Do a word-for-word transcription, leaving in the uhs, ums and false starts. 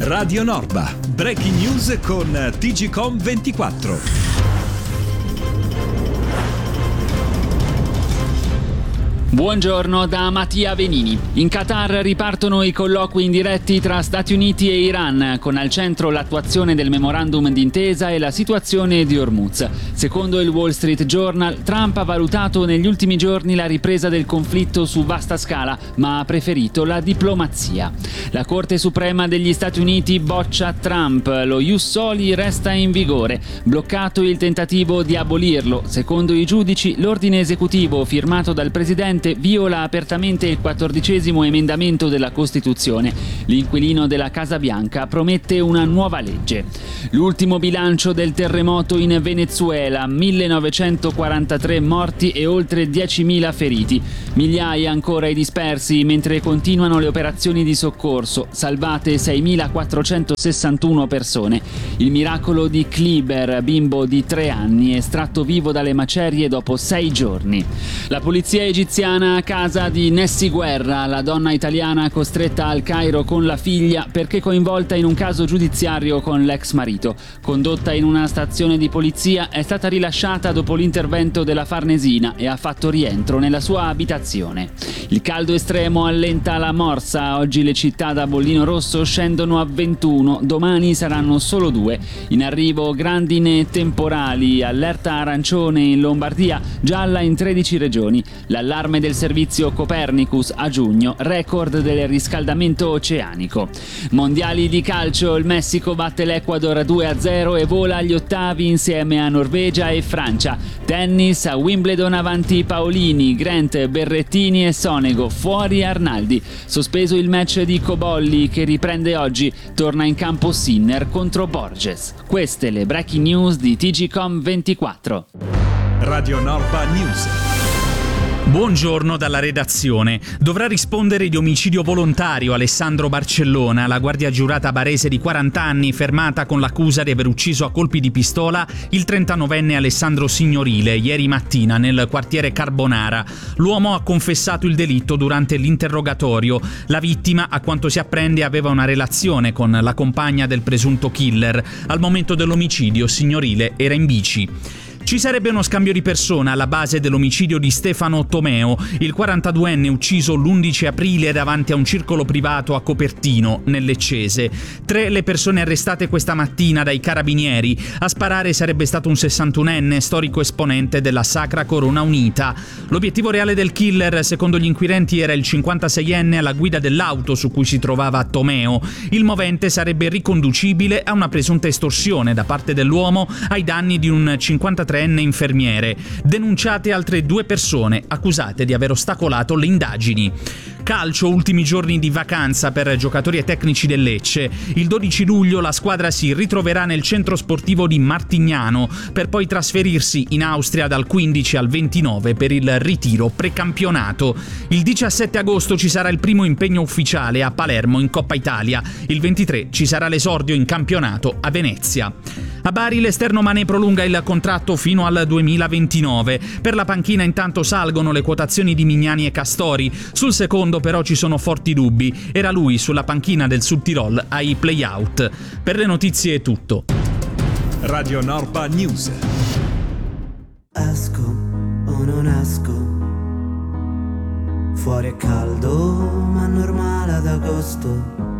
Radio Norba, breaking news con T G C O M ventiquattro. Buongiorno da Mattia Venini. In Qatar ripartono i colloqui indiretti tra Stati Uniti e Iran, con al centro l'attuazione del memorandum d'intesa e la situazione di Hormuz. Secondo il Wall Street Journal, Trump ha valutato negli ultimi giorni la ripresa del conflitto su vasta scala, ma ha preferito la diplomazia. La Corte Suprema degli Stati Uniti boccia Trump. Lo Ius Soli resta in vigore. Bloccato il tentativo di abolirlo. Secondo i giudici, l'ordine esecutivo firmato dal presidente viola apertamente il quattordicesimo emendamento della Costituzione. L'inquilino della Casa Bianca promette una nuova legge. L'ultimo bilancio del terremoto in Venezuela: millenovecentoquarantatré morti e oltre diecimila feriti. Migliaia ancora i dispersi, mentre continuano le operazioni di soccorso. Salvate seimilaquattrocentosessantuno persone. Il miracolo di Kliber, bimbo di tre anni, estratto vivo dalle macerie dopo sei giorni. La polizia egiziana a casa di Nessi Guerra, la donna italiana costretta al Cairo con la figlia perché coinvolta in un caso giudiziario con l'ex marito. Condotta in una stazione di polizia, è stata rilasciata dopo l'intervento della Farnesina e ha fatto rientro nella sua abitazione. Il caldo estremo allenta la morsa. Oggi le città da bollino rosso scendono a ventuno, domani saranno solo due. In arrivo grandine e temporali, allerta arancione in Lombardia, gialla in tredici regioni. L'allarme del servizio Copernicus a giugno, record del riscaldamento oceanico. Mondiali di calcio, il Messico batte l'Ecuador due a zero e vola agli ottavi insieme a Norvegia e Francia. Tennis, a Wimbledon avanti Paolini, Grant, Berrettini e Sonego, fuori Arnaldi. Sospeso il match di Cobolli che riprende oggi, torna in campo Sinner contro Borges. Queste le breaking news di T G C O M ventiquattro. Radio Norba News. Buongiorno dalla redazione. Dovrà rispondere di omicidio volontario Alessandro Barcellona, la guardia giurata barese di quaranta anni, fermata con l'accusa di aver ucciso a colpi di pistola il trentanovenne Alessandro Signorile ieri mattina nel quartiere Carbonara. L'uomo ha confessato il delitto durante l'interrogatorio. La vittima, a quanto si apprende, aveva una relazione con la compagna del presunto killer. Al momento dell'omicidio Signorile era in bici. Ci sarebbe uno scambio di persona alla base dell'omicidio di Stefano Tomeo, il quarantaduenne ucciso l'undici aprile davanti a un circolo privato a Copertino, nel Leccese. Tre le persone arrestate questa mattina dai carabinieri. A sparare sarebbe stato un sessantunenne, storico esponente della Sacra Corona Unita. L'obiettivo reale del killer, secondo gli inquirenti, era il cinquantaseienne alla guida dell'auto su cui si trovava Tomeo. Il movente sarebbe riconducibile a una presunta estorsione da parte dell'uomo ai danni di un cinquantatreenne infermiere. Denunciate altre due persone accusate di aver ostacolato le indagini. Calcio, ultimi giorni di vacanza per giocatori e tecnici del Lecce. Il dodici luglio la squadra si ritroverà nel centro sportivo di Martignano per poi trasferirsi in Austria dal quindici al ventinove per il ritiro precampionato. Il diciassette agosto ci sarà il primo impegno ufficiale a Palermo in Coppa Italia. Il ventitré ci sarà l'esordio in campionato a Venezia. A Bari l'esterno Mané prolunga il contratto fino al duemilaventinove. Per la panchina intanto salgono le quotazioni di Mignani e Castori. Sul secondo però ci sono forti dubbi. Era lui sulla panchina del Sud Tirol ai play-out. Per le notizie è tutto. Radio Norba News. Esco o non esco, fuori è caldo ma normale ad agosto.